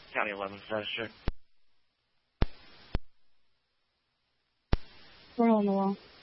County 11 status check. We're on the wall.